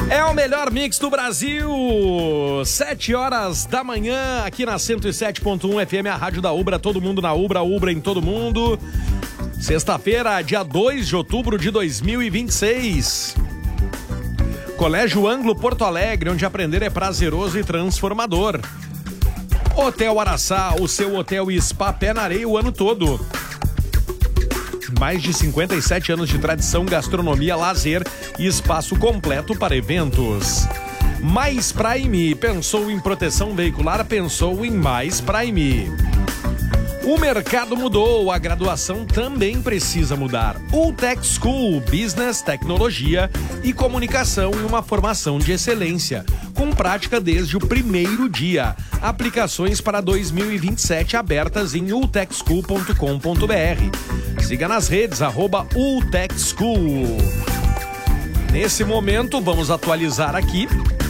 É o melhor mix do Brasil, 7 horas da manhã, aqui na 107.1 FM, a rádio da Ubra, todo mundo na Ubra, Ubra em todo mundo. Sexta-feira, dia 2 de outubro de 2026. Colégio Anglo Porto Alegre, onde aprender é prazeroso e transformador. Hotel Araçá, o seu hotel e spa pé na areia o ano todo. Mais de 57 anos de tradição, gastronomia, lazer e espaço completo para eventos. Mais Prime, pensou em proteção veicular, pensou em Mais Prime. O mercado mudou, a graduação também precisa mudar. UTech School, Business, Tecnologia e Comunicação em uma formação de excelência, com prática desde o primeiro dia. Aplicações para 2027 abertas em utechschool.com.br. Siga nas redes, @UTechSchool. Nesse momento, vamos atualizar aqui.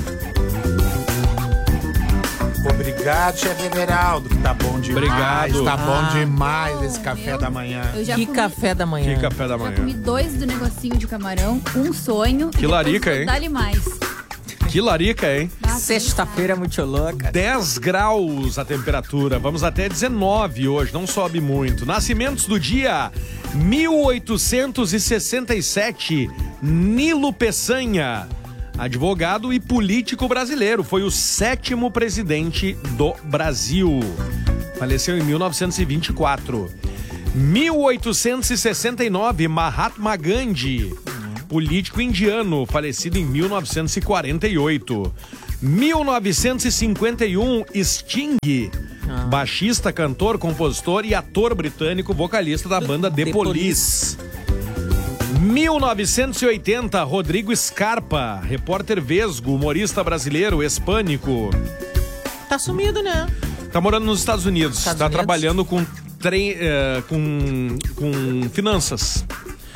Obrigado, chefe Everaldo, que tá bom demais. Obrigado. Tá bom demais esse café da manhã. Que café da manhã. Que café da manhã. Já comi 2 do negocinho de camarão, um sonho. Que larica, hein? Dá-lhe mais. Que larica, hein? Sexta-feira muito louca. 10 graus a temperatura, vamos até 19 hoje, não sobe muito. Nascimentos do dia, 1867, Nilo Peçanha, advogado e político brasileiro, foi o 7º presidente do Brasil. Faleceu em 1924. 1869, Mahatma Gandhi, político indiano, falecido em 1948. 1951, Sting, baixista, cantor, compositor e ator britânico, vocalista da banda The Police. 1980, Rodrigo Scarpa, repórter vesgo, humorista brasileiro, hispânico. Tá sumido, né? Tá morando nos Estados Unidos. Tá trabalhando com finanças.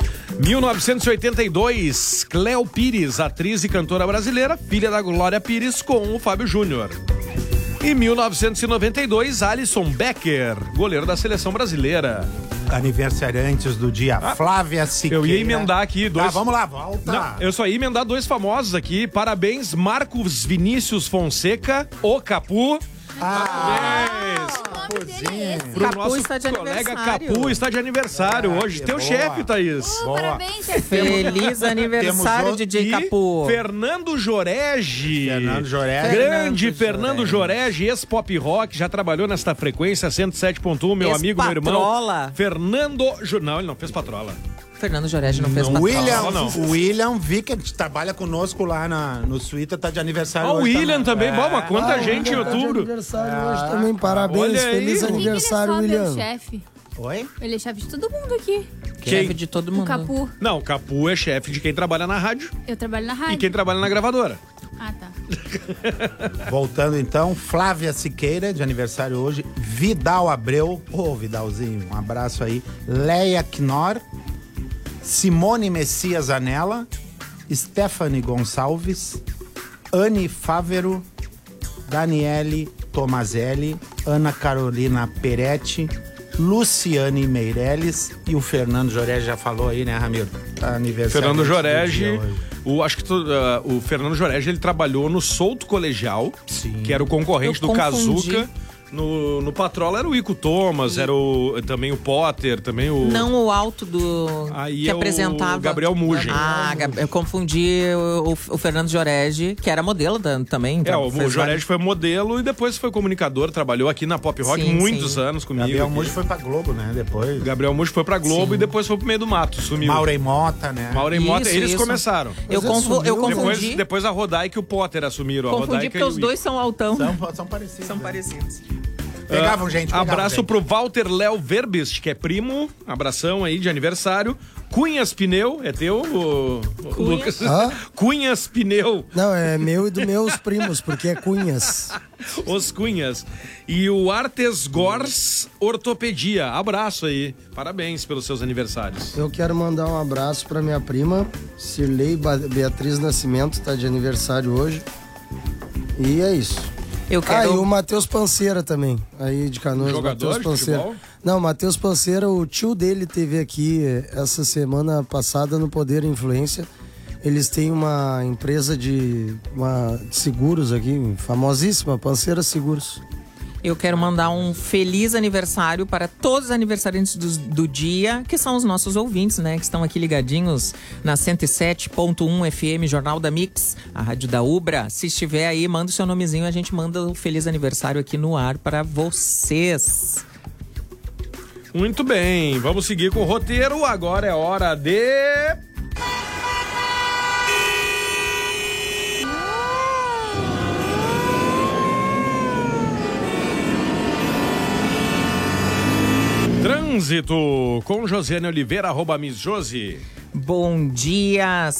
1982, Cléo Pires, atriz e cantora brasileira, filha da Glória Pires com o Fábio Júnior. Em 1992, Alisson Becker, goleiro da seleção brasileira. Aniversariantes do dia, Flávia Siqueira. Eu ia emendar aqui dois... vamos lá, volta. Não, eu só ia emendar 2 famosos aqui. Parabéns, Marcos Vinícius Fonseca, o Capu. Parabéns. Pro Capu nosso está de colega aniversário. Capu está de aniversário hoje. Teu chefe, Thaís. Parabéns, chefe. Feliz aniversário, DJ Capu. Fernando Jorege. Grande Fernando Jorege, ex-pop rock, já trabalhou nesta frequência 107.1, meu amigo, meu irmão. Fernando... Não, ele não fez patrola. Fernando Jorege não fez patrola. O William Vickert trabalha conosco lá no Suíta, tá de aniversário hoje. O William também, vamos, quanta gente em outubro. Tá de aniversário hoje também, parabéns, feliz aniversário, William. Ele é chefe. Oi? Ele é chefe de todo mundo aqui. Chefe de todo mundo. O Capu. Não, o Capu é chefe de quem trabalha na rádio. Eu trabalho na rádio. E quem trabalha na gravadora. Ah, tá. Voltando então, Flávia Siqueira, de aniversário hoje. Vidal Abreu, Vidalzinho, um abraço aí. Leia Knorr. Simone Messias Anella, Stephanie Gonçalves, Anne Fávero, Daniele Tomazelli, Ana Carolina Peretti, Luciane Meirelles e o Fernando Jorege já falou aí, né, Ramiro? Tá aniversário. Fernando Jorege, acho que o Fernando Jorege, ele trabalhou no Souto Colegial, sim, que era o concorrente do Kazuca. No Patrola era o Ico Thomas, era também o Potter, também o... Não o alto do... Aí que é apresentava... o Gabriel Mugen. Eu confundi o Fernando Jorege, que era modelo também. Então o Jorege foi modelo e depois foi comunicador, trabalhou aqui na Pop Rock muitos anos comigo. Gabriel Mugen foi pra Globo, né, depois. Gabriel Mugen foi pra Globo e depois foi pro meio do mato, sumiu. Maureen Mota, né? Maureen Mota, eles começaram. Eu confundi. Depois a Rodaica e o Potter assumiram. Confundi porque os dois são altão. São parecidos. São parecidos. Pegavam gente. Abraço pro Walter Léo Verbist, que é primo. Abração aí de aniversário. Cunhas Pneu, é teu, Lucas? Cunhas Pneu. Não, é meu e dos meus primos, porque é Cunhas. Os Cunhas. E o Artes Gors Ortopedia. Abraço aí. Parabéns pelos seus aniversários. Eu quero mandar um abraço pra minha prima, Cirlei Beatriz Nascimento, tá de aniversário hoje. E é isso. Eu quero... e o Matheus Panceira também, aí de Canoas. Jogador de futebol? Não, Matheus Panceira, o tio dele teve aqui essa semana passada no Poder e Influência. Eles têm uma empresa de seguros aqui, famosíssima, Panceira Seguros. Eu quero mandar um feliz aniversário para todos os aniversariantes do dia, que são os nossos ouvintes, né? Que estão aqui ligadinhos na 107.1 FM, Jornal da Mix, a rádio da Ubra. Se estiver aí, manda o seu nomezinho, a gente manda um feliz aniversário aqui no ar para vocês. Muito bem, vamos seguir com o roteiro. Agora é hora de... Trânsito com Josiane Oliveira, @MissJosi. Bom dia,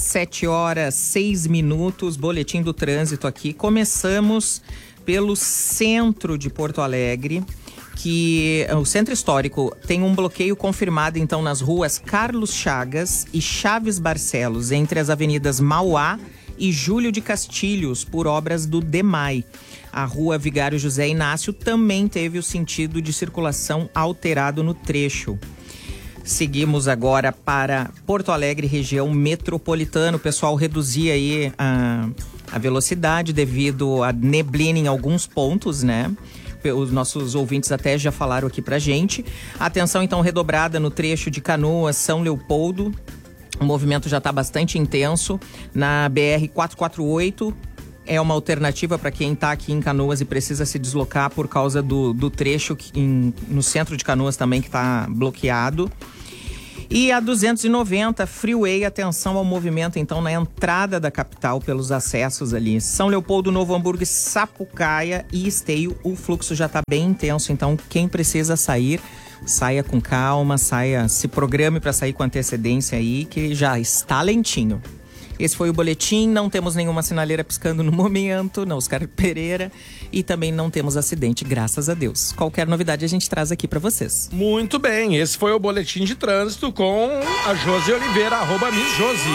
7h06, boletim do trânsito aqui. Começamos pelo centro de Porto Alegre, que o centro histórico tem um bloqueio confirmado então nas ruas Carlos Chagas e Chaves Barcelos, entre as avenidas Mauá e Júlio de Castilhos, por obras do DEMAI. A rua Vigário José Inácio também teve o sentido de circulação alterado no trecho. Seguimos agora para Porto Alegre, região metropolitana. O pessoal reduzia aí a velocidade devido à neblina em alguns pontos, né? Os nossos ouvintes até já falaram aqui pra gente. Atenção então redobrada no trecho de Canoas, São Leopoldo. O movimento já está bastante intenso. Na BR-448 é uma alternativa para quem está aqui em Canoas e precisa se deslocar por causa do trecho no centro de Canoas também, que está bloqueado. E a 290, Freeway, atenção ao movimento então na entrada da capital pelos acessos ali. São Leopoldo, Novo Hamburgo, Sapucaia e Esteio. O fluxo já está bem intenso, então quem precisa sair, saia com calma, se programe para sair com antecedência aí, que já está lentinho. Esse foi o boletim, não temos nenhuma sinaleira piscando no momento, não, Oscar Pereira, e também não temos acidente, graças a Deus. Qualquer novidade a gente traz aqui pra vocês. Muito bem, esse foi o boletim de trânsito com a Josi Oliveira, @MissJosi.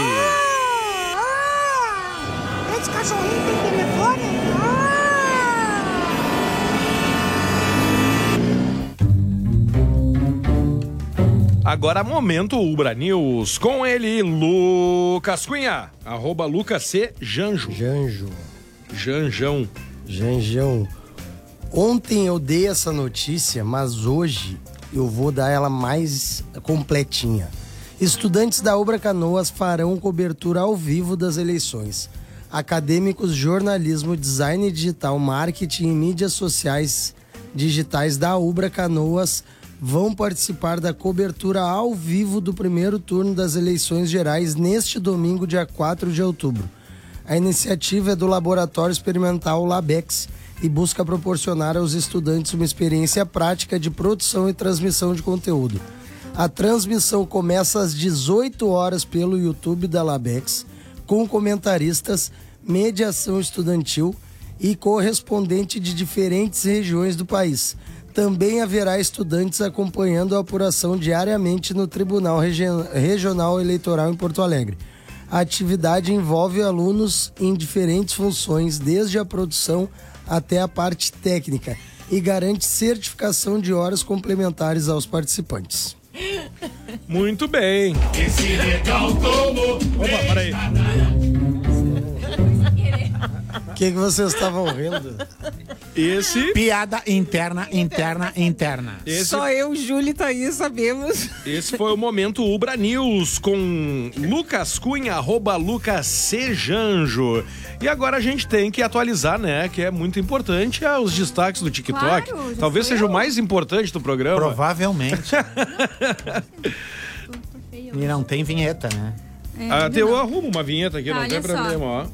Esse cachorrinho tem telefone? Agora, momento Ubra News, com ele, Lucas Cunha, @LucasCJanjo. Janjão. Ontem eu dei essa notícia, mas hoje eu vou dar ela mais completinha. Estudantes da Ubra Canoas farão cobertura ao vivo das eleições. Acadêmicos de jornalismo, design digital, marketing e mídias sociais digitais da Ubra Canoas vão participar da cobertura ao vivo do primeiro turno das eleições gerais neste domingo, dia 4 de outubro. A iniciativa é do Laboratório Experimental Labex e busca proporcionar aos estudantes uma experiência prática de produção e transmissão de conteúdo. A transmissão começa às 18 horas pelo YouTube da Labex, com comentaristas, mediação estudantil e correspondente de diferentes regiões do país. Também haverá estudantes acompanhando a apuração diariamente no Tribunal Regional Eleitoral em Porto Alegre. A atividade envolve alunos em diferentes funções, desde a produção até a parte técnica, e garante certificação de horas complementares aos participantes. Muito bem. Esse legal tomou. Opa, peraí. O que vocês estavam rindo? Piada interna. Só eu, Júlio e Thaís sabemos. Esse foi o momento Ubra News com Lucas Cunha, @LucasCJanjo. E agora a gente tem que atualizar, né? Que é muito importante os destaques do TikTok. Claro, talvez seja o mais importante do programa. Provavelmente. E não tem vinheta, né? Eu arrumo uma vinheta aqui, não tem problema, ó.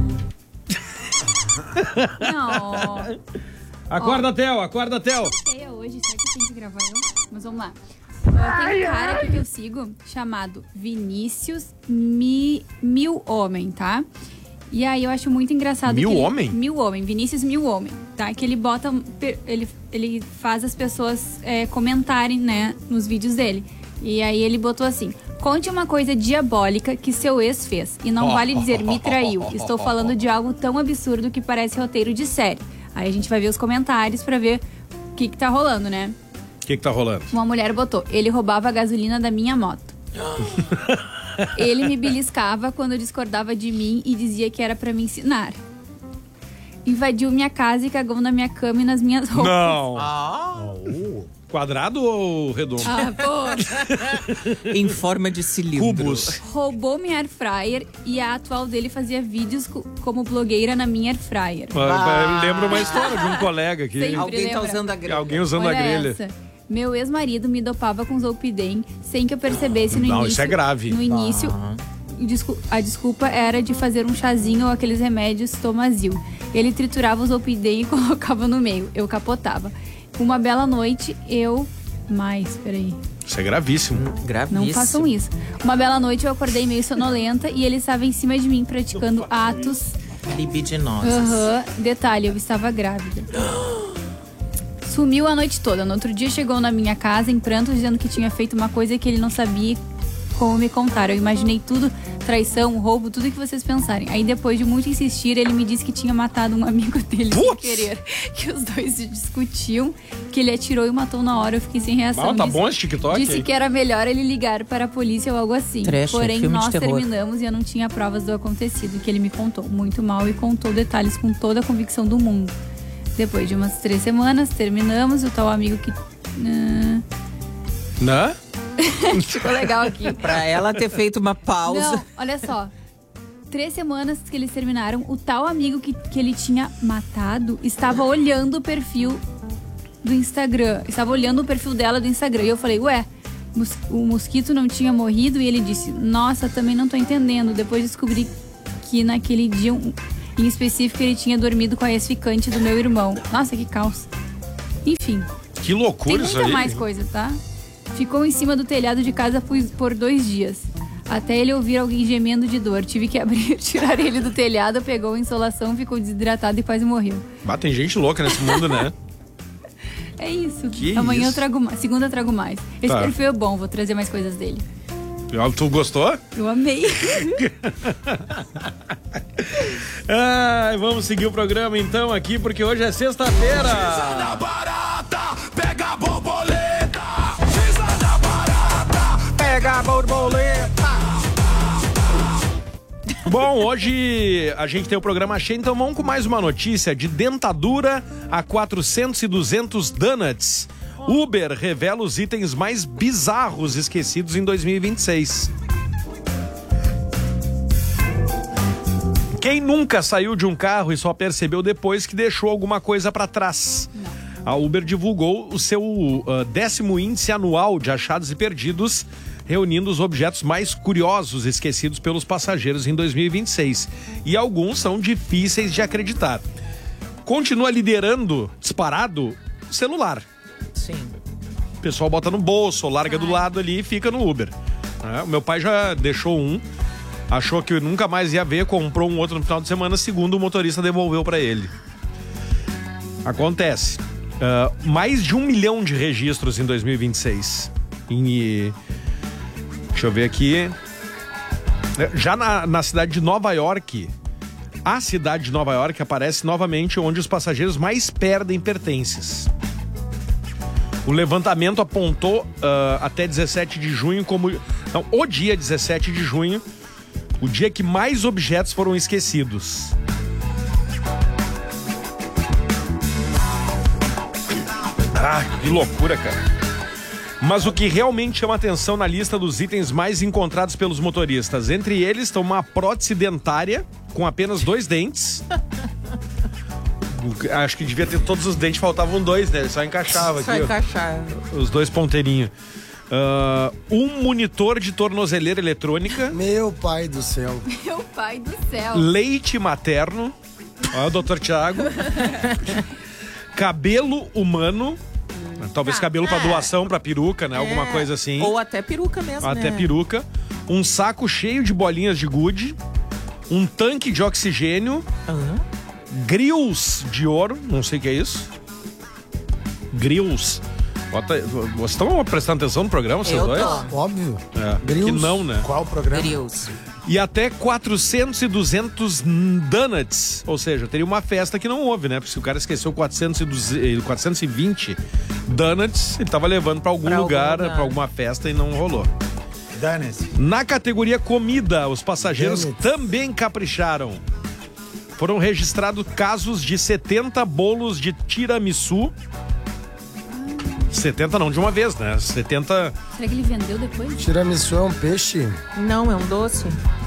Não. Acorda, Theo. Cheia hoje, será que tem que gravar eu? Mas vamos lá. Tem um cara aqui que eu sigo, chamado Vinícius Mil Homem, tá? E aí eu acho muito engraçado Mil que Homem? Mil Homem, Vinícius Mil Homem, tá? Que ele bota, ele faz as pessoas comentarem, né, nos vídeos dele. E aí ele botou assim: conte uma coisa diabólica que seu ex fez. E não vale dizer me traiu. Estou falando de algo tão absurdo que parece roteiro de série. Aí a gente vai ver os comentários pra ver o que tá rolando, né? O que tá rolando? Uma mulher botou: ele roubava a gasolina da minha moto. Ele me beliscava quando discordava de mim e dizia que era pra me ensinar. Invadiu minha casa e cagou na minha cama e nas minhas roupas. Não. Quadrado ou redondo? Ah, pô. Em forma de cilindro. Cubos. Roubou minha air fryer e a atual dele fazia vídeos como blogueira na minha air fryer. Lembra uma história de um colega aqui. Sempre Alguém tá lembra. usando a grelha. Alguém usando a Olha grelha. essa. Meu ex-marido me dopava com Zolpidem sem que eu percebesse no Não, início. isso é grave. No início, a desculpa era de fazer um chazinho ou aqueles remédios Tomazil. Ele triturava o Zolpidem e colocava no meio. Eu capotava. Uma bela noite, peraí. Isso é gravíssimo. Gravíssimo. Não façam isso. Uma bela noite eu acordei meio sonolenta e ele estava em cima de mim praticando atos. Libidinosos. Detalhe, eu estava grávida. Sumiu a noite toda. No outro dia chegou na minha casa em prantos dizendo que tinha feito uma coisa que ele não sabia como me contaram. Eu imaginei tudo, traição, roubo, tudo que vocês pensarem. Aí depois de muito insistir, ele me disse que tinha matado um amigo dele sem querer. Que os dois se discutiam, que ele atirou e matou na hora. Eu fiquei sem reação. Tá bom esse TikTok? Disse que era melhor ele ligar para a polícia ou algo assim. Trash, Porém, filme de nós terror. terminamos e eu não tinha provas do acontecido, que ele me contou muito mal e contou detalhes com toda a convicção do mundo. Depois de umas 3 semanas, terminamos. O tal amigo que... Né? Ficou legal aqui. Pra ela ter feito uma pausa. Não, olha só. 3 semanas que eles terminaram, o tal amigo que ele tinha matado estava olhando o perfil do Instagram. Estava olhando o perfil dela do Instagram. E eu falei, ué, o mosquito não tinha morrido? E ele disse, nossa, também não tô entendendo. Depois descobri que naquele dia, em específico, ele tinha dormido com a ex-ficante do meu irmão. Nossa, que caos. Enfim. Que loucura Tem isso muita aí. mais coisa, tá? Ficou em cima do telhado de casa por 2 dias. Até ele ouvir alguém gemendo de dor. Tive que abrir, tirar ele do telhado, pegou a insolação, ficou desidratado e quase morreu. Tem gente louca nesse mundo, né? É isso. Que Amanhã isso? eu trago mais. Segunda eu trago mais. Esse Tá. perfil é bom, vou trazer mais coisas dele. Tu gostou? Eu amei. Vamos seguir o programa então aqui, porque hoje é sexta-feira. Pega a borboleta. Pega a borboleta. Bom, hoje a gente tem o programa cheio, então vamos com mais uma notícia de dentadura a 400 e 200 donuts. Uber revela os itens mais bizarros esquecidos em 2026. Quem nunca saiu de um carro e só percebeu depois que deixou alguma coisa para trás? A Uber divulgou o seu 10º índice anual de achados e perdidos, reunindo os objetos mais curiosos esquecidos pelos passageiros em 2026. E alguns são difíceis de acreditar. Continua liderando, disparado, o celular. Sim. O pessoal bota no bolso, larga do lado ali e fica no Uber. O meu pai já deixou um, achou que nunca mais ia ver, comprou um outro no final de semana, segundo o motorista devolveu para ele. Acontece. Mais de 1 milhão de registros em 2026. Deixa eu ver aqui. Já na cidade de Nova York, a cidade de Nova York aparece novamente onde os passageiros mais perdem pertences. O levantamento apontou até 17 de junho como... Não, o dia 17 de junho, o dia que mais objetos foram esquecidos. Que loucura, cara. Mas o que realmente chama atenção na lista dos itens mais encontrados pelos motoristas, entre eles estão uma prótese dentária com apenas 2 dentes. Acho que devia ter todos os dentes, faltavam 2, né? Ele só encaixava aqui. Só encaixar. Os 2 ponteirinhos. Um monitor de tornozeleira eletrônica. Meu pai do céu. Meu pai do céu. Leite materno. Ó, o Dr. Thiago. Cabelo humano. Talvez cabelo pra doação, pra peruca, né? Alguma coisa assim. Ou até peruca mesmo, Até né? peruca. Um saco cheio de bolinhas de gude. Um tanque de oxigênio. Grills de ouro. Não sei o que é isso. Grills. Vocês estão prestando atenção no programa, vocês Eu dois? tô. Óbvio. Que Grills. não, né? Qual o programa? Grills. E até 400 e 200 donuts. Ou seja, teria uma festa que não houve, né? Porque se o cara esqueceu 420 donuts, ele tava levando pra algum lugar, pra alguma festa e não rolou. Dane-se. Na categoria comida, os passageiros também capricharam. Foram registrados casos de 70 bolos de tiramisu. 70 não de uma vez, né? 70... Será que ele vendeu depois? Tiramisu é um peixe? Não, é um doce.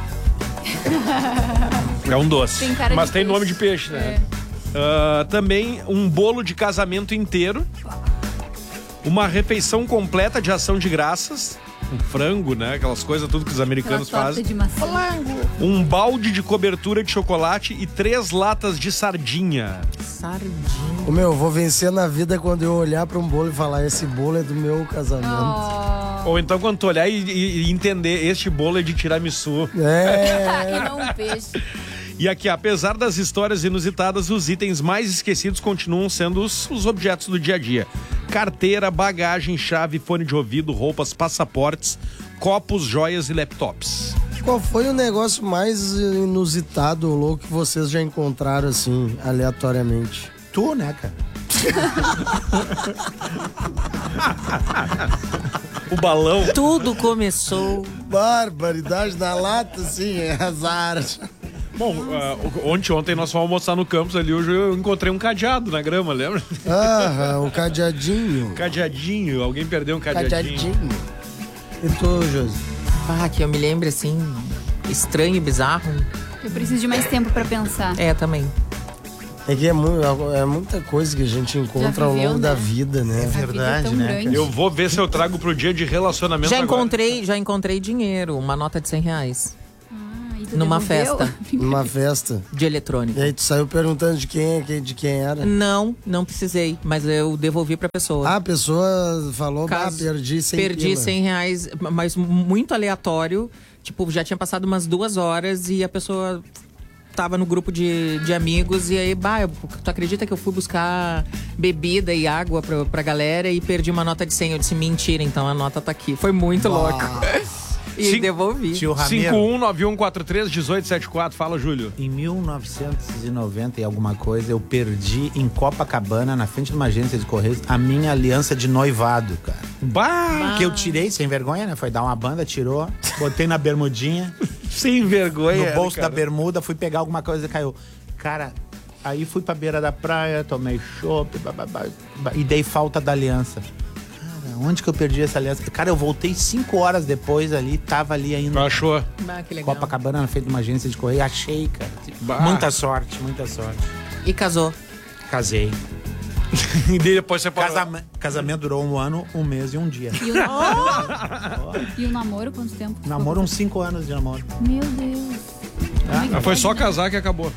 É um doce. Tem cara de mas tem peixe. nome de peixe, né? Também um bolo de casamento inteiro. Uma refeição completa de ação de graças. Um frango, né? Aquelas coisas, tudo que os americanos Aquela torta fazem. de maçã. Um balde de cobertura de chocolate e 3 latas de sardinha. Sardinha. Ô, meu, eu vou vencer na vida quando eu olhar pra um bolo e falar, esse bolo é do meu casamento. Oh. Ou então quando tu olhar e entender, este bolo é de tiramisu. É. E não um peixe. E aqui, apesar das histórias inusitadas, os itens mais esquecidos continuam sendo os objetos do dia a dia. Carteira, bagagem, chave, fone de ouvido, roupas, passaportes, copos, joias e laptops. Qual foi o negócio mais inusitado ou louco que vocês já encontraram, assim, aleatoriamente? Tu, né, cara? O balão. Tudo começou. Barbaridade na lata, assim, é azar. Bom, ontem nós fomos almoçar no campus ali, hoje eu encontrei um cadeado na grama, lembra? Ah, um cadeadinho. Cadeadinho, alguém perdeu um cadeadinho. E tu, Josi? Ah, que eu me lembro, assim, estranho, bizarro. Eu preciso de mais tempo pra pensar. É, também. É que é muita coisa que a gente encontra Já viveu, ao longo né? da vida, né? Verdade, tão né, grande. cara? Eu vou ver se eu trago pro dia de relacionamento Já agora. encontrei dinheiro, uma nota de R$100 E tu numa devolveu? festa Numa festa. de eletrônico. E aí tu saiu perguntando de quem era. Não precisei, mas eu devolvi pra pessoa. Ah, a pessoa falou, perdi 100 Perdi pila. R$100, mas muito aleatório. Tipo, já tinha passado umas 2 horas e a pessoa tava no grupo de amigos e aí, tu acredita que eu fui buscar bebida e água pra galera e perdi uma nota de 100? Eu disse, mentira, então a nota tá aqui. Foi muito louco. E devolvi. Tio Ramiro, 5191431874. Fala, Júlio. em 1990 e alguma coisa, eu perdi em Copacabana, na frente de uma agência de correios, a minha aliança de noivado, cara. Bah! Que eu tirei sem vergonha, né? Foi dar uma banda, tirou, botei na bermudinha, Sem vergonha. no bolso cara. da bermuda, fui pegar alguma coisa e caiu. Cara, aí fui pra beira da praia, tomei chopp, e dei falta da aliança. Cara, onde que eu perdi essa aliança? Cara, eu voltei 5 horas depois ali, tava ali ainda. Tu achou? Que legal. Copacabana, na frente de uma agência de correio, achei, cara. Bah. Muita sorte, muita sorte. E casou. Casei. E depois você parou. Casamento durou 1 ano, 1 mês e 1 dia. E o namoro? E o namoro, quanto tempo? Namoro uns 5 anos de namoro. Meu Deus. Ah, foi só casar que acabou.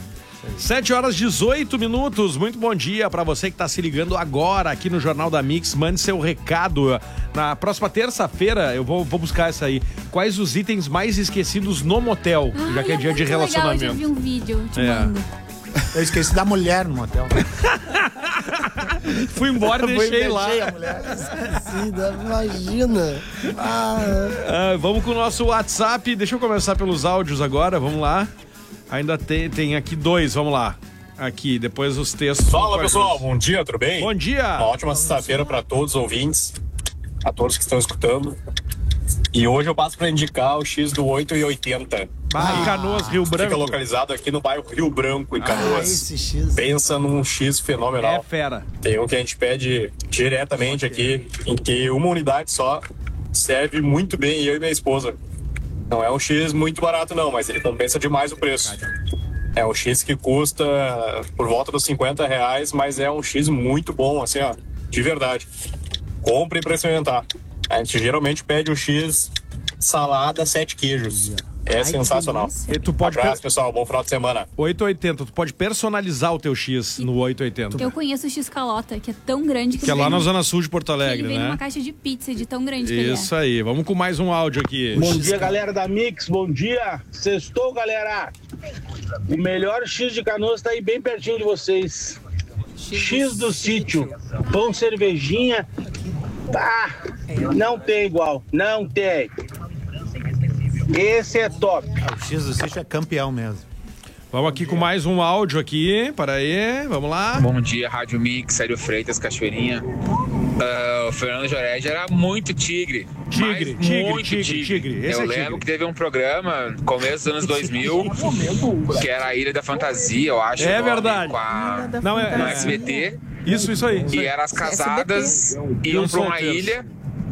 7h18. Muito bom dia pra você que tá se ligando agora aqui no Jornal da Mix. Mande seu recado. Na próxima terça-feira eu vou buscar essa aí. Quais os itens mais esquecidos no motel? Já que é dia de relacionamento. Legal, eu já vi um vídeo, te É. mando. Eu esqueci da mulher no motel. Fui embora e deixei lá. a mulher. Imagina. Vamos com o nosso WhatsApp. Deixa eu começar pelos áudios agora. Vamos lá. Ainda tem aqui 2. Vamos lá. Aqui, depois os textos. Fala pessoal, bom dia, tudo bem? Bom dia. Uma ótima sexta-feira para todos os ouvintes, a todos que estão escutando. E hoje eu passo para indicar o X do 8,80. Canoas, Rio Branco. Fica localizado aqui no bairro Rio Branco, em Canoas. Esse X. Pensa num X fenomenal. É fera. Tem um que a gente pede diretamente aqui, em que uma unidade só serve muito bem, eu e minha esposa. Não é um X muito barato não, mas ele compensa demais o preço. É um X que custa por volta dos R$50, mas é um X muito bom, assim, ó, de verdade. Compre para experimentar. A gente geralmente pede o X salada 7 queijos. É sensacional. E tu pode Abraço, pessoal. Bom final de semana. 880. Tu pode personalizar o teu X no 880. Eu conheço o X-Calota, que é tão grande que Que é lá ele na vem- Zona Sul de Porto ele Alegre, vem numa né? caixa de pizza, de tão grande que ele é. Isso aí. Vamos com mais um áudio aqui. Bom dia, galera da Mix. Bom dia. Sextou, galera. O melhor X de Canoas tá aí bem pertinho de vocês. X do sítio. Pão, cervejinha. Tá. Não tem igual. Não tem. Esse é top. O X do sítio é campeão mesmo. Vamos aqui com mais um áudio aqui. Para aí. Vamos lá. Bom dia, Rádio Mix, Célio Freitas, Cachoeirinha. O Fernando Jorege era muito tigre. Tigre. Esse Eu é lembro tigre. que teve um programa no começo dos anos 2000 que era a Ilha da Fantasia, eu acho. É o nome, verdade. Com a, Não, no é. SBT. Isso aí. E eram as casadas, E iam os pra uma solteiros. ilha.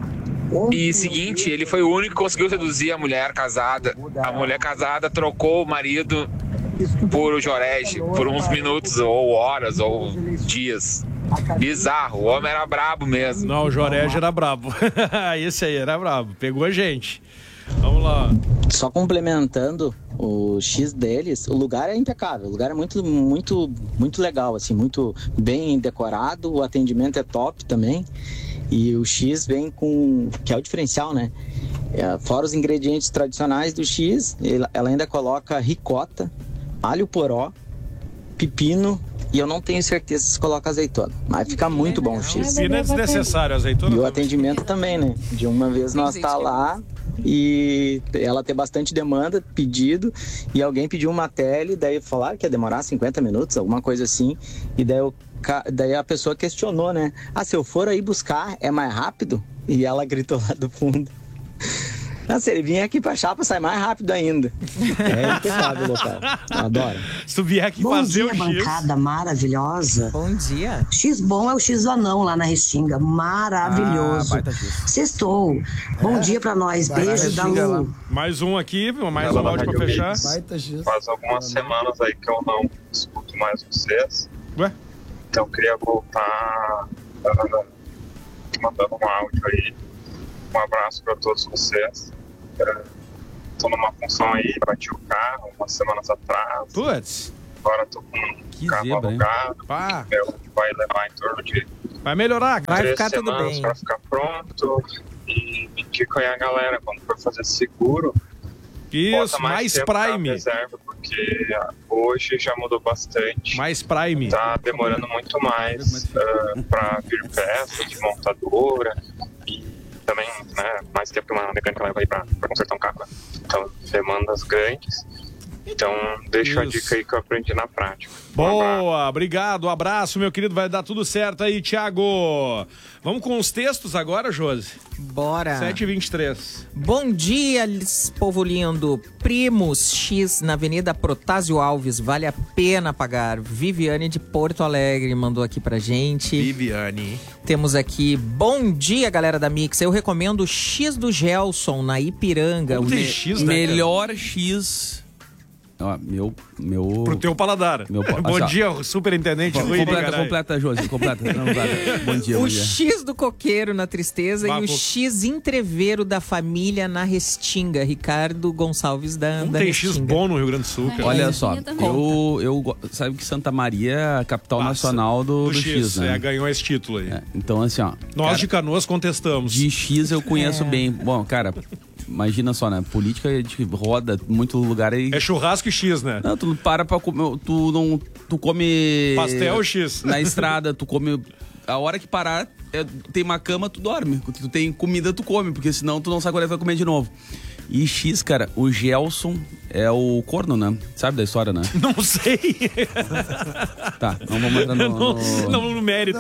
E seguinte, ele foi o único que conseguiu seduzir a mulher casada. A mulher casada trocou o marido por o Jorege, por uns minutos, ou horas, ou dias. Bizarro, o homem era brabo mesmo. Não, o Jorege era brabo. Esse aí era brabo. Pegou a gente. Vamos lá. Só complementando o X deles, o lugar é impecável, o lugar é muito legal, assim, muito bem decorado, o atendimento é top também. E o X vem com, que é o diferencial, né? Fora os ingredientes tradicionais do X, ela ainda coloca ricota, alho poró, pepino, e eu não tenho certeza se coloca azeitona. Mas fica muito bom o X. Pepino é desnecessário, azeitona. E o atendimento também, né? De uma vez nós tá lá e ela ter bastante demanda, pedido, e alguém pediu uma tele, daí falaram que ia demorar 50 minutos, alguma coisa assim, e daí a pessoa questionou, né? Se eu for aí buscar, é mais rápido? E ela gritou lá do fundo. Se ele vinha aqui pra Chapa, sai mais rápido ainda. É impecável o local. Eu adoro. Se tu vier aqui Bom fazer dia, o X... bancada maravilhosa. Bom dia. X bom é o X do anão lá na Restinga. Maravilhoso. Sextou. Bom dia pra nós. Beijo da Lu. Mais um aqui, mais um áudio pra fechar. Faz algumas semanas aí que eu não escuto mais vocês. Ué? Então eu queria voltar mandando um áudio aí. Um abraço para todos vocês. Tô numa função aí, bati o carro umas semanas atrás. Putz. Agora tô com um carro alugado. Vai levar em torno de... Vai melhorar, vai 3 ficar tudo semanas bem. para ficar pronto. E me indica aí a galera, quando for fazer seguro, isso, bota mais tempo na Prime. reserva, porque hoje já mudou bastante. Mais Prime. Tá demorando muito mais para vir peça de montadora. E também, né, mais tempo que uma mecânica leva aí pra consertar um carro, né? Então, demandas grandes. Então, deixa a dica aí que eu aprendi na prática. Boa, obrigado, abraço, meu querido, vai dar tudo certo aí, Thiago. Vamos com os textos agora, Josi? Bora. 7h23. Bom dia, povo lindo. Primos X na Avenida Protásio Alves, vale a pena pagar. Viviane de Porto Alegre mandou aqui pra gente. Viviane. Temos aqui, bom dia, galera da Mix. Eu recomendo o X do Gelson, na Ipiranga. Como tem X, né, melhor X... Ó, meu... Pro teu paladar. Bom dia, superintendente. Completa, Josi, completa. Bom dia, o bom dia. X do coqueiro na Tristeza e o X entreveiro da família na Restinga. Ricardo Gonçalves da Não tem X bom no Rio Grande do Sul, cara. Olha só, eu sabe que Santa Maria é a capital nacional do X, né? Ganhou esse título aí. Então, assim, ó... Nós de Canoas contestamos. De X eu conheço bem. Bom, cara... Imagina só, né? Política roda muito lugar aí. É churrasco e X, né? Não, tu não para pra comer. Tu come. Pastel X. Na estrada, tu come. A hora que parar, tem uma cama, tu dorme. Tu tem comida, tu come, porque senão tu não sabe quando vai comer de novo. E X, cara, o Gelson é o corno, né? Sabe da história, né? Não sei. Tá, não vamos entrar no mérito.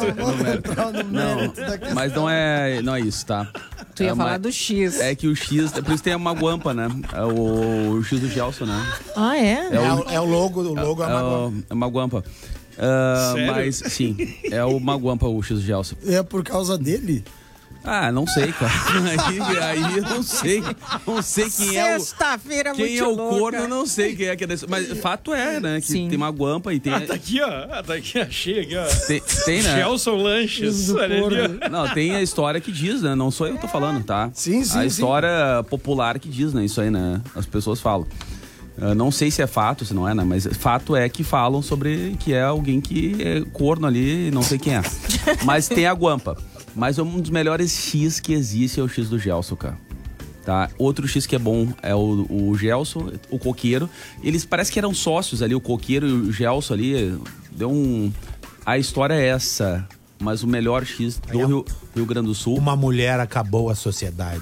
Não, mas não é isso, tá? Tu ia falar do X. É que o X, por isso tem uma guampa, né? É o X do Gelson, né? Ah, é? É o logo, é uma guampa. É uma guampa. Mas, sim, é uma guampa o X do Gelson. É por causa dele? Ah, não sei, cara. Aí eu não sei. Não sei quem é o... Sexta-feira Quem é o corno, eu não sei quem é que é desse... Mas fato é, né? Que Sim. tem uma guampa e tem... Tá aqui, ó. Tá aqui, achei aqui, ó. Tem, né? Gelson Lanches. Olha ali, ó. Não, tem a história que diz, né? Não sou eu que tô falando, tá? Sim. A história popular que diz, né? Isso aí, né? As pessoas falam. Não sei se é fato, se não é, né? Mas fato é que falam sobre que é alguém que é corno ali, não sei quem é. Mas tem a guampa. Mas um dos melhores X que existe é o X do Gelson, cara. Tá? Outro X que é bom é o Gelson, o coqueiro. Eles parece que eram sócios ali, o coqueiro e o Gelson ali. Deu um... A história é essa. Mas o melhor X do Rio Grande do Sul... Uma mulher acabou a sociedade.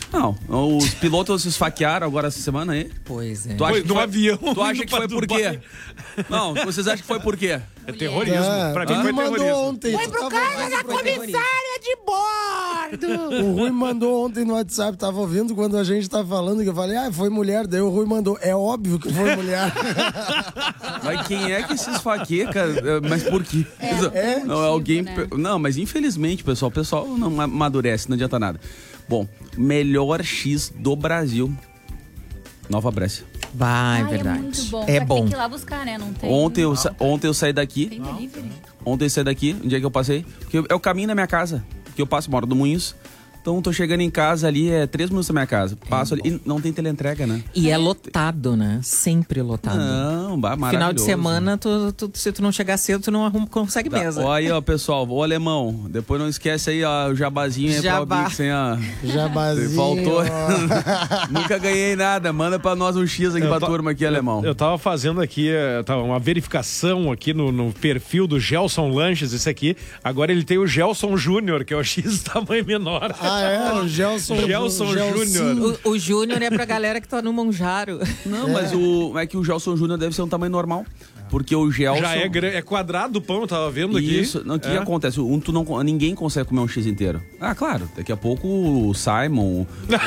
Não, os pilotos se esfaquearam agora essa semana aí. Pois é. Tu acha Foi que no foi, avião Tu acha indo que foi pra por quê? Dubai. Não, vocês acham que foi por quê? É terrorismo. Pra mim O foi Rui mandou terrorismo. ontem. Foi tu pro tava casa vendo da quando- comissária de bordo. O Rui mandou ontem no WhatsApp, tava ouvindo quando a gente tava falando, que eu falei, foi mulher, daí o Rui mandou, é óbvio que foi mulher. Mas quem é que se esfaqueia, cara? Mas por quê? Não, motivo, alguém. né? Não, mas infelizmente, pessoal, o pessoal não amadurece, não adianta nada. Bom, melhor X do Brasil. Nova Brécia. Vai, Ai, verdade. é muito bom. É Só que bom. Tem que ir lá buscar, né? Não tem. Ontem eu saí daqui. Tem delivery? Ontem eu saí daqui, um dia que eu passei. Porque é o caminho da minha casa. Que eu passo, moro no Moinhos. Então tô chegando em casa ali, 3 minutos da minha casa. Passo ali. E não tem teleentrega, né? E é lotado, né? Sempre lotado. Não, maravilhoso. Final de semana, se tu não chegar cedo, tu não consegue mesa. Ó, aí, ó, pessoal, ô alemão, depois não esquece aí, ó, o jabazinho aí Jabá. pra Bix, hein, ó. Jabazinho. Faltou. Nunca ganhei nada, manda pra nós um X aqui pra turma aqui, alemão. Eu tava fazendo aqui uma verificação aqui no perfil do Gelson Lanches, esse aqui. Agora ele tem o Gelson Júnior, que é o X tamanho menor. O Gelson Júnior. O Júnior é pra galera que tá no Monjaro. Não, mas é que o Gelson Júnior deve ser um tamanho normal. Porque o Gelson... Já é quadrado o pão, eu tava vendo aqui. Isso, o que acontece? Ninguém consegue comer um X inteiro. Ah, claro, daqui a pouco o Simon...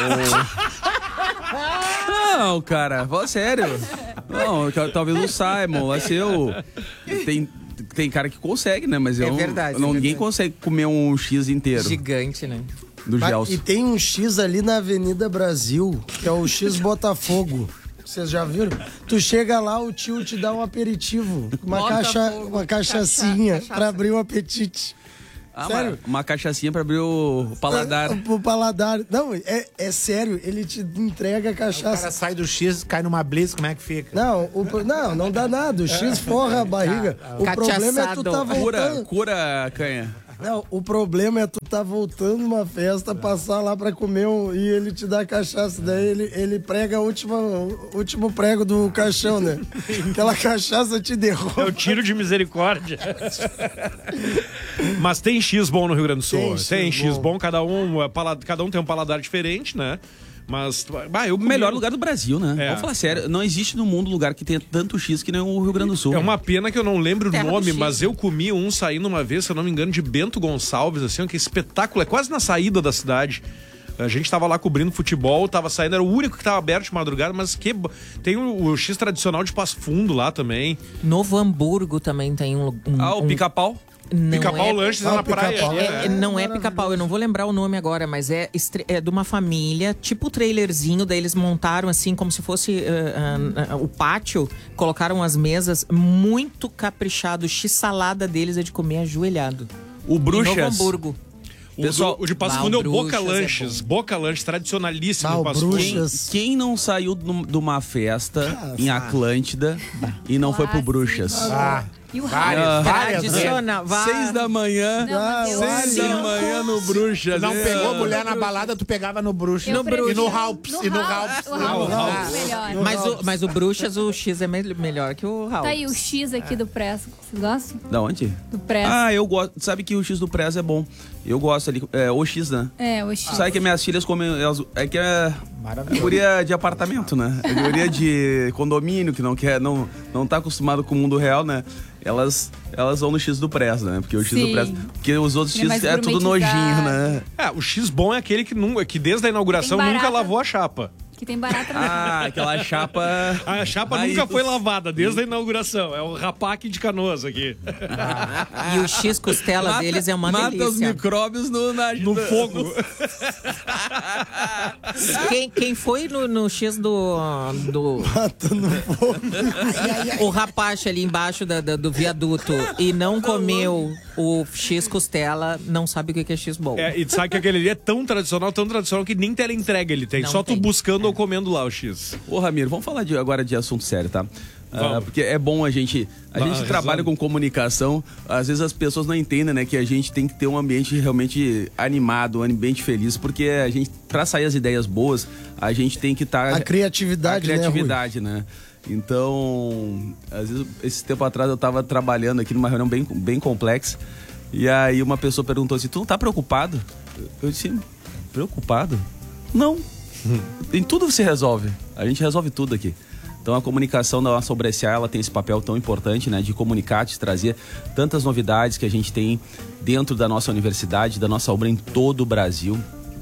Não, cara, fala sério. Não, talvez o Simon, vai ser o... Tem cara que consegue, né? Mas verdade. Ninguém consegue comer um X inteiro. Gigante, né? Do Gelson. E tem um X ali na Avenida Brasil, que é o X Botafogo. Vocês já viram? Tu chega lá, o tio te dá um aperitivo, uma cachaçinha pra abrir o apetite. Sério? Uma cachaçinha pra abrir o paladar. O paladar. Não, é sério, ele te entrega a cachaça. O cara sai do X, cai numa blitz, como é que fica? Não dá nada. O X forra a barriga. O problema é tu tá voltando. Cura canha. Não, o problema é tu tá voltando numa festa, passar lá pra comer e ele te dá cachaça. Daí ele prega o último prego do caixão, né? Aquela cachaça te derruba. É o tiro de misericórdia. Mas tem X bom no Rio Grande do Sul. Tem X bom, cada um tem um paladar diferente, né? Mas o melhor lugar do Brasil, né? Vamos falar sério, não existe no mundo lugar que tenha tanto X que nem o Rio Grande do Sul. É uma pena que eu não lembro o nome, mas eu comi um saindo uma vez, se eu não me engano, de Bento Gonçalves, assim, que espetáculo, é quase na saída da cidade. A gente tava lá cobrindo futebol, tava saindo, era o único que tava aberto de madrugada, mas tem o X tradicional de Passo Fundo lá também. Novo Hamburgo também tem o Pica-Pau? Pica-pau Lanches na praia. Não é pica-pau, eu não vou lembrar o nome agora, mas é de uma família, tipo trailerzinho, daí eles montaram assim como se fosse o pátio, colocaram as mesas, muito caprichado, o x-salada deles é de comer ajoelhado. O Bruxas. Novo Hamburgo. Pessoal, o de Passo Fundo é o Boca Lanches. Boca Lanches, tradicionalíssimo de Passo Fundo. Quem não saiu de uma festa em Atlântida e não foi pro Bruxas? E o várias tradicional. 6 da manhã. 6 da manhã no Bruxas. Não pegou mulher na balada, tu pegava no Bruxas. E no Ralps. Mas o Bruxas, o X é melhor que o Ralps. Tá aí o X aqui do Presso. Vocês gostam? Da onde? Do Presso. Eu gosto. Sabe que o X do Presso é bom. Eu gosto ali. O X, né? O X. Sabe que minhas filhas comem. É que é guria de apartamento, né? É guria de condomínio, que não tá acostumado com o mundo real, né? Elas vão no X do Presso, né? Porque o X do Presso. Porque os outros X é tudo nojinho, né? O X bom é aquele que desde a inauguração nunca lavou a chapa. Que tem barata aquela chapa. A chapa nunca foi lavada desde a inauguração. É o Rapac de Canoas aqui. E o X costela deles é uma delícia. Mata os micróbios no fogo. Quem foi no X do Mata no fogo. O rapacho ali embaixo do viaduto e não comeu o X costela, não sabe o que é X bom. E sabe que aquele ali é tão tradicional que nem teleentrega ele tem. Não só tem. tu buscando ou comendo lá o X. Ô, Ramiro, vamos falar agora de assunto sério, tá? Porque é bom a gente trabalha com comunicação, às vezes as pessoas não entendem, né, que a gente tem que ter um ambiente realmente animado, um ambiente feliz, porque a gente, pra sair as ideias boas, a gente tem que estar... A criatividade, né? Então, às vezes, esse tempo atrás eu tava trabalhando aqui numa reunião bem complexa, e aí uma pessoa perguntou assim, tu não tá preocupado? Eu disse, preocupado? Não. Em tudo se resolve. A gente resolve tudo aqui. Então a comunicação da nossa Ubra SA, ela tem esse papel tão importante, né, de comunicar, de trazer tantas novidades que a gente tem dentro da nossa universidade, da nossa Ubra em todo o Brasil.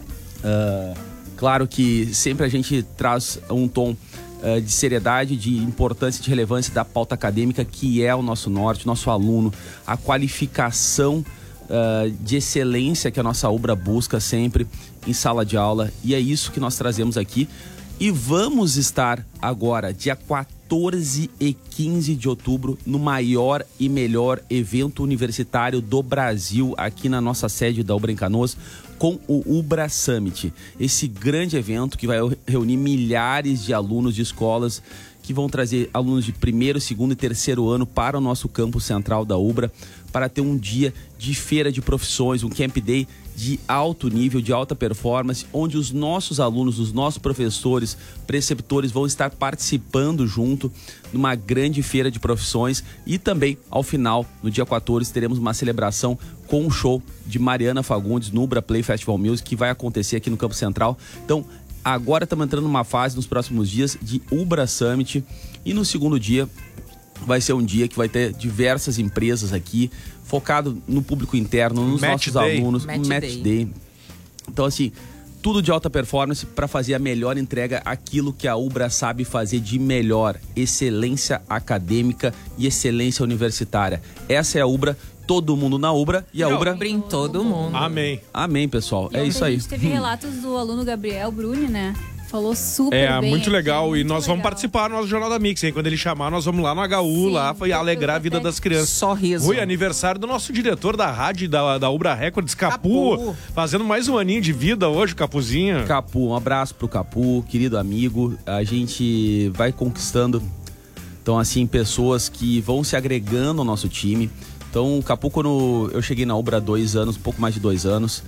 Claro que sempre a gente traz um tom de seriedade, de importância, de relevância da pauta acadêmica, que é o nosso norte, nosso aluno, a qualificação de excelência que a nossa Ubra busca sempre em sala de aula, e é isso que nós trazemos aqui. E vamos estar agora, dia 14 e 15 de outubro, no maior e melhor evento universitário do Brasil, aqui na nossa sede da Ubra em Canoas, com o Ubra Summit. Esse grande evento que vai reunir milhares de alunos de escolas, que vão trazer alunos de primeiro, segundo e terceiro ano para o nosso campus central da Ubra, para ter um dia de feira de profissões, um Camp Day de alto nível, de alta performance, onde os nossos alunos, os nossos professores, preceptores vão estar participando junto numa grande feira de profissões. E também, ao final, no dia 14, teremos uma celebração com um show de Mariana Fagundes no Ubra Play Festival Music, que vai acontecer aqui no Campo Central. Então, agora estamos entrando numa fase, nos próximos dias, de Ubra Summit. E no segundo dia, vai ser um dia que vai ter diversas empresas aqui, focado no público interno, nos nossos alunos, Match Day. Então, assim, tudo de alta performance para fazer a melhor entrega, aquilo que a Ubra sabe fazer de melhor: excelência acadêmica e excelência universitária. Essa é a Ubra, todo mundo na Ubra, e a Ubra em todo mundo. Amém. Amém, pessoal. E é isso aí. A gente teve relatos do aluno Gabriel Bruni, né? Falou super bem. Muito legal. Muito e nós vamos participar no nosso Jornal da Mix, hein? Quando ele chamar, nós vamos lá no HU, lá, e alegrar a vida das crianças. Sorriso. Foi aniversário do nosso diretor da rádio da Ubra Records, Capu. Fazendo mais um aninho de vida hoje, Capuzinho. Capu, um abraço pro Capu, querido amigo. A gente vai conquistando, então, assim, pessoas que vão se agregando ao nosso time. Então, o Capu, quando eu cheguei na Ubra há 2 anos, um pouco mais de 2 anos,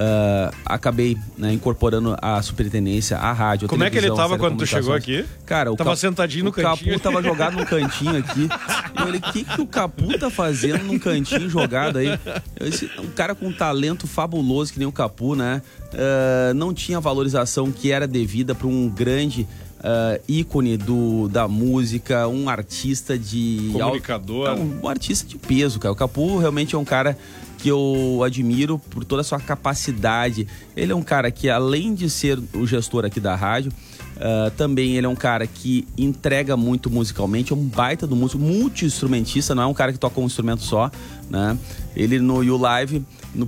acabei, né, incorporando a superintendência, a rádio, a Como é que ele tava quando tu chegou comunicações. aqui? Cara, tava sentadinho no cantinho. O Capu tava jogado num cantinho aqui. E eu falei, o que o Capu tá fazendo num cantinho jogado aí? Um cara com um talento fabuloso que nem o Capu, né? Não tinha a valorização que era devida para um grande ícone da música, um artista de... comunicador. Um artista de peso, cara. O Capu realmente é um cara que eu admiro por toda a sua capacidade. Ele é um cara que, além de ser o gestor aqui da rádio, também ele é um cara que entrega muito musicalmente, é um baita do músico, multi-instrumentista, não é um cara que toca um instrumento só, né? Ele no YouLive,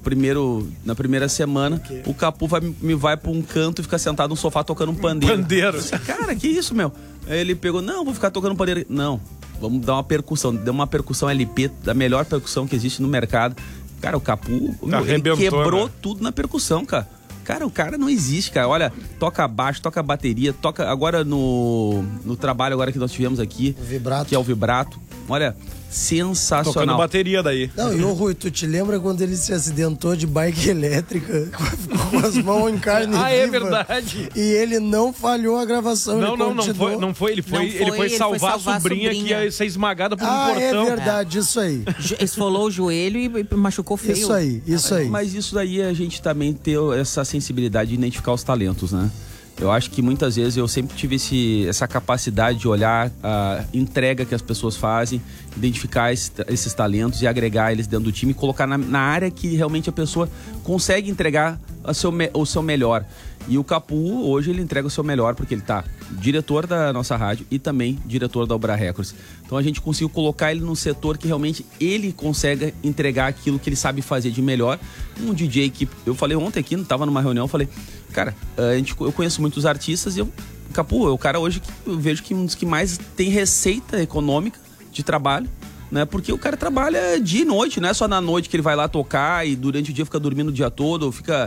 na primeira semana, o Capu vai pra um canto e fica sentado no sofá tocando um pandeiro. Cara, que isso, meu? Aí ele pegou, não, vou ficar tocando pandeiro. Não, vamos dar uma percussão. Deu uma percussão LP, da melhor percussão que existe no mercado. Cara, o Capu ele quebrou, né, tudo na percussão, cara. Cara, o cara não existe, cara. Olha, toca baixo, toca bateria, toca agora no trabalho agora que nós tivemos aqui, vibrato, que é o vibrato. Olha, sensacional. Tocando bateria daí. Não, e ô Rui, tu te lembra quando ele se acidentou de bike elétrica, com as mãos em carne viva? É verdade. E ele não falhou a gravação. Não foi. Ele foi salvar a sobrinha que ia ser esmagada por um portão. É verdade, isso aí. Esfolou o joelho e machucou feio. Isso aí. Mas isso daí a gente também ter essa sensibilidade de identificar os talentos, né? Eu acho que muitas vezes eu sempre tive essa capacidade de olhar a entrega que as pessoas fazem, identificar esses talentos e agregar eles dentro do time e colocar na área que realmente a pessoa consegue entregar o seu melhor. E o Capu, hoje, ele entrega o seu melhor porque ele tá diretor da nossa rádio e também diretor da Ubra Records. Então a gente conseguiu colocar ele num setor que realmente ele consegue entregar aquilo que ele sabe fazer de melhor. Um DJ que eu falei ontem aqui, não tava numa reunião, eu falei, cara, eu conheço muitos artistas e o Capu é o cara hoje que eu vejo que um dos que mais tem receita econômica de trabalho, né? Porque o cara trabalha dia e noite, não é só na noite que ele vai lá tocar e durante o dia fica dormindo o dia todo, fica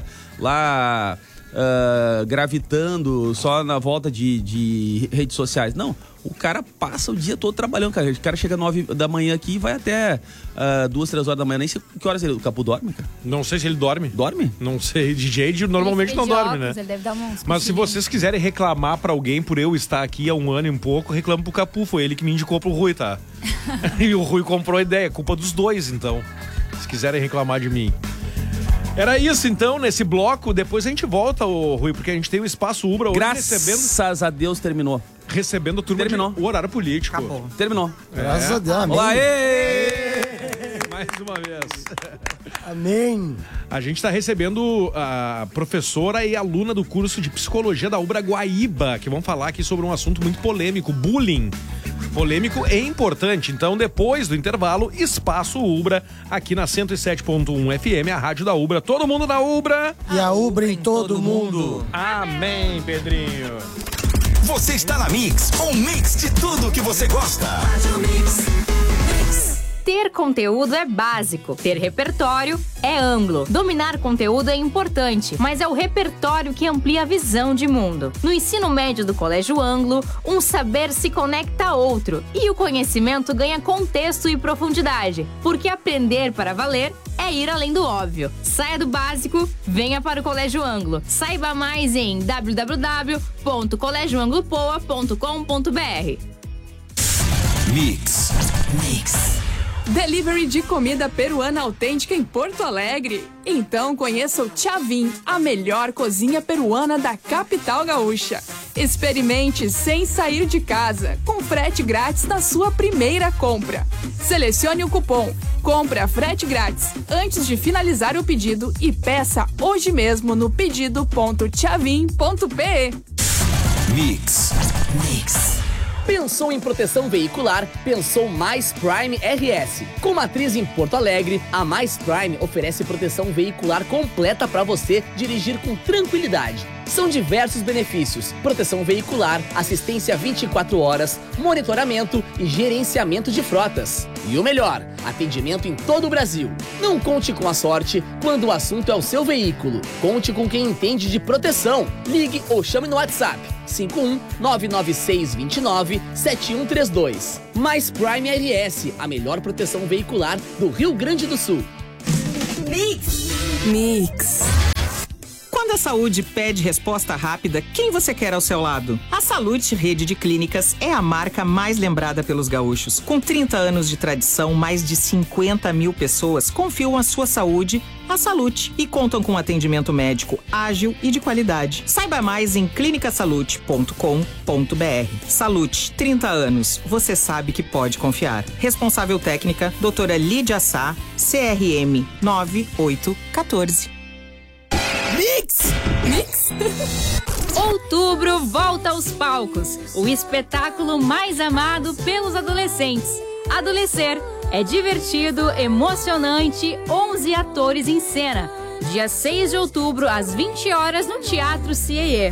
lá gravitando só na volta de redes sociais. Não, o cara passa o dia todo trabalhando, cara. O cara chega 9 da manhã aqui e vai até 2, 3 horas da manhã. Nem sei que horas o Capu dorme, cara. Não sei se ele dorme. Dorme? Não sei. DJ normalmente não dorme, né? Ele deve dar Mas se vocês quiserem reclamar pra alguém por eu estar aqui há 1 ano e um pouco, reclamo pro Capu. Foi ele que me indicou pro Rui, tá? E o Rui comprou a ideia. Culpa dos dois, então. Se quiserem reclamar de mim. Era isso, então, nesse bloco. Depois a gente volta, Rui, porque a gente tem o Espaço Ubra hoje Graças a Deus terminou. recebendo turma Terminou. o horário político. Acabou. Terminou. Graças a Deus, amém. Olá, Mais uma vez. Amém. A gente está recebendo a professora e aluna do curso de Psicologia da Ubra Guaíba, que vão falar aqui sobre um assunto muito polêmico, bullying. Polêmico e importante. Então, depois do intervalo, Espaço Ubra, aqui na 107.1 FM, a rádio da Ubra. Todo mundo da Ubra. E a Ubra em todo mundo. Amém, Pedrinho. Você está na Mix, um mix de tudo que você gosta. Ter conteúdo é básico, ter repertório é amplo. Dominar conteúdo é importante, mas é o repertório que amplia a visão de mundo. No ensino médio do Colégio Anglo, um saber se conecta a outro e o conhecimento ganha contexto e profundidade, porque aprender para valer é ir além do óbvio. Saia do básico, venha para o Colégio Anglo. Saiba mais em www.colégioanglopoa.com.br. Mix. Delivery de comida peruana autêntica em Porto Alegre? Então conheça o Chavin, a melhor cozinha peruana da capital gaúcha. Experimente sem sair de casa, com frete grátis na sua primeira compra. Selecione o cupom Compra Frete Grátis antes de finalizar o pedido e peça hoje mesmo no pedido.chavin.pe. Mix. Pensou em proteção veicular? Pensou Mais Prime RS. Com matriz em Porto Alegre, a Mais Prime oferece proteção veicular completa para você dirigir com tranquilidade. São diversos benefícios: proteção veicular, assistência 24 horas, monitoramento e gerenciamento de frotas. E o melhor, atendimento em todo o Brasil. Não conte com a sorte quando o assunto é o seu veículo. Conte com quem entende de proteção. Ligue ou chame no WhatsApp 51-99629-7132. Mais Prime RS, a melhor proteção veicular do Rio Grande do Sul. Mix. Quando a saúde pede resposta rápida, quem você quer ao seu lado? A Salute Rede de Clínicas é a marca mais lembrada pelos gaúchos. Com 30 anos de tradição, mais de 50 mil pessoas confiam a sua saúde à Salute e contam com atendimento médico ágil e de qualidade. Saiba mais em clinicasalute.com.br. Salute, 30 anos. Você sabe que pode confiar. Responsável técnica, doutora Lídia Sá, CRM 9814. Mix! Outubro volta aos palcos, o espetáculo mais amado pelos adolescentes. Adolescer é divertido, emocionante, 11 atores em cena. Dia 6 de outubro, às 20 horas, no Teatro CIE.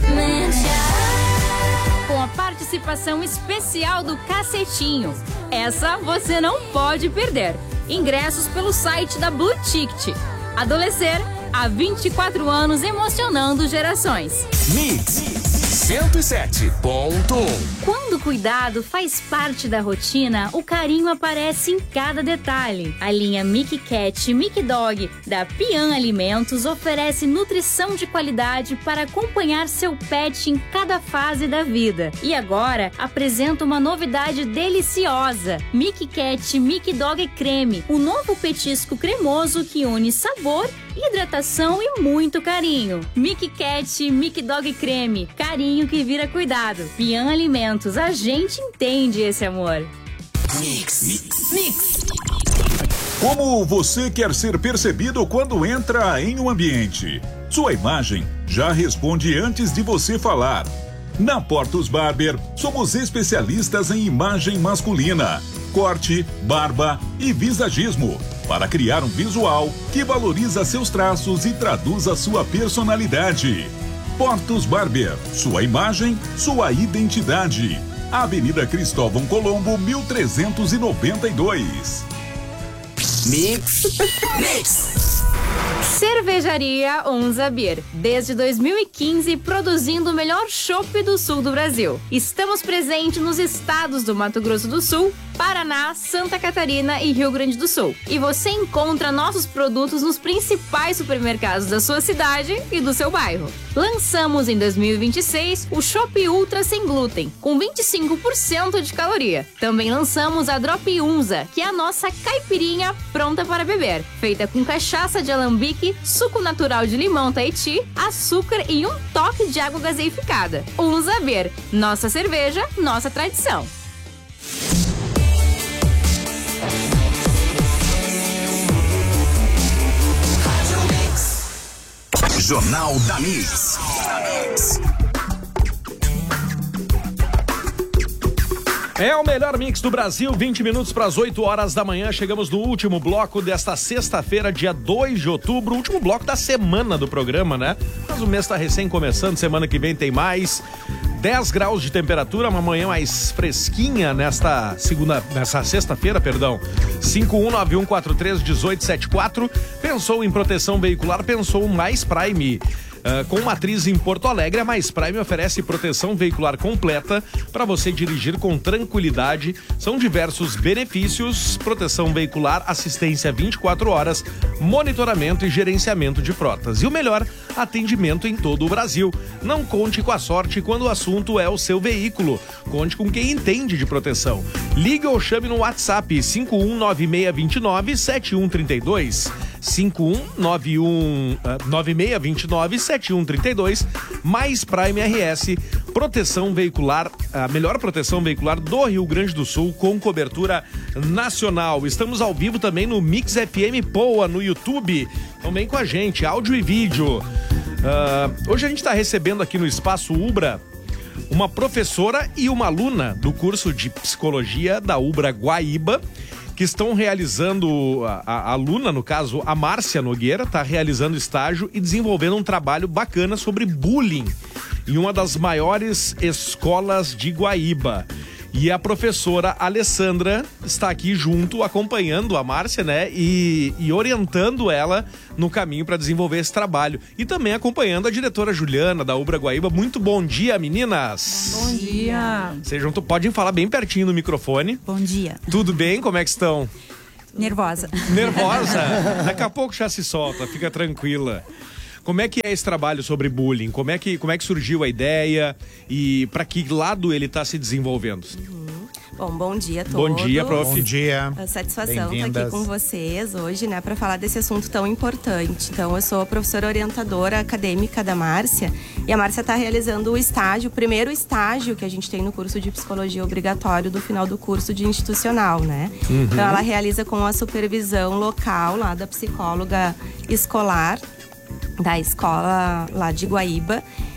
Com a participação especial do Cacetinho. Essa você não pode perder. Ingressos pelo site da Blue Ticket. Adolescer, há 24 anos, emocionando gerações. Mix 107.1. Quando o cuidado faz parte da rotina, o carinho aparece em cada detalhe. A linha Mickey Cat e Mickey Dog da Pian Alimentos oferece nutrição de qualidade para acompanhar seu pet em cada fase da vida. E agora apresenta uma novidade deliciosa: Mickey Cat Mickey Dog Creme, o novo petisco cremoso que une sabor, hidratação e muito carinho. Mickey Cat Mickey Dog Creme, carinho que vira cuidado. Pian Alimentos, a gente entende esse amor. Mix. Como você quer ser percebido quando entra em um ambiente? Sua imagem já responde antes de você falar. Na Portos Barber, somos especialistas em imagem masculina, corte, barba e visagismo, para criar um visual que valoriza seus traços e traduz a sua personalidade. Portos Barber, sua imagem, sua identidade. Avenida Cristóvão Colombo, 1392. Mix. Cervejaria Onza Beer, desde 2015 produzindo o melhor chopp do sul do Brasil. Estamos presentes nos estados do Mato Grosso do Sul, Paraná, Santa Catarina e Rio Grande do Sul. E você encontra nossos produtos nos principais supermercados da sua cidade e do seu bairro. Lançamos em 2026 o Chopp Ultra sem glúten, com 25% de caloria. Também lançamos a Drop Unza, que é a nossa caipirinha pronta para beber, feita com cachaça de alambique, suco natural de limão Tahiti, açúcar e um toque de água gaseificada. Unza Beer, nossa cerveja, nossa tradição. Jornal da Mix. É o melhor mix do Brasil, 20 minutos para as 8 horas da manhã. Chegamos no último bloco desta sexta-feira, dia 2 de outubro. Último bloco da semana do programa, né? Mas o mês está recém começando, semana que vem tem mais. 10 graus de temperatura, uma manhã mais fresquinha nesta sexta-feira, perdão. 5191431874. Pensou em proteção veicular, pensou Mais Prime. Com matriz em Porto Alegre, a Mais Prime oferece proteção veicular completa para você dirigir com tranquilidade. São diversos benefícios: proteção veicular, assistência 24 horas, monitoramento e gerenciamento de frotas. E o melhor, atendimento em todo o Brasil. Não conte com a sorte quando o assunto é o seu veículo. Conte com quem entende de proteção. Ligue ou chame no WhatsApp 5196297132. 5196297132. Mais Prime RS, proteção veicular, a melhor proteção veicular do Rio Grande do Sul, com cobertura nacional. Estamos ao vivo também no Mix FM Poa, no YouTube. Também com a gente, áudio e vídeo. Hoje a gente está recebendo aqui no Espaço Ubra uma professora e uma aluna do curso de psicologia da Ubra Guaíba, que estão realizando, a aluna, no caso, a Márcia Nogueira, está realizando estágio e desenvolvendo um trabalho bacana sobre bullying em uma das maiores escolas de Guaíba. E a professora Alessandra está aqui junto, acompanhando a Márcia, né? E orientando ela no caminho para desenvolver esse trabalho. E também acompanhando a diretora Juliana, da Ubra Guaíba. Muito bom dia, meninas! Bom dia! Podem falar bem pertinho no microfone. Bom dia. Tudo bem? Como é que estão? Nervosa. Nervosa? Daqui a pouco já se solta, fica tranquila. Como é que é esse trabalho sobre bullying? Como é que surgiu a ideia e para que lado ele está se desenvolvendo? Bom dia a todos. Bom dia, prof. Bom dia. A satisfação estar aqui com vocês hoje, né, para falar desse assunto tão importante. Então, eu sou a professora orientadora acadêmica da Márcia e a Márcia está realizando o estágio, o primeiro estágio que a gente tem no curso de psicologia obrigatório do final do curso de institucional, né? Então, ela realiza com a supervisão local lá da psicóloga escolar da escola lá de Guaíba.